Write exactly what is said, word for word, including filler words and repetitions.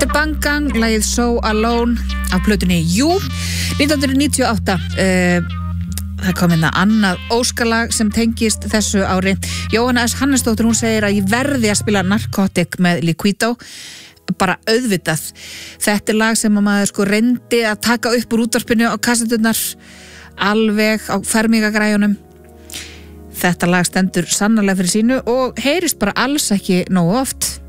Þetta er Bang Gang, lagið So Alone af plötunni You nítján hundruð níutíu og átta. uh, Það kom hérna annað óskalag sem tengist þessu ári. Jóhanna S. Hannesdóttir, hún segir að ég verði að spila Narcotic með Liquido, bara auðvitað. Þetta er lag sem að maður sko reyndi að taka upp úr útvarpinu á kassetturnar, alveg á fermingagræjunum. Þetta lag stendur sannarlega fyrir sínu og heyrist bara alls ekki nógu oft.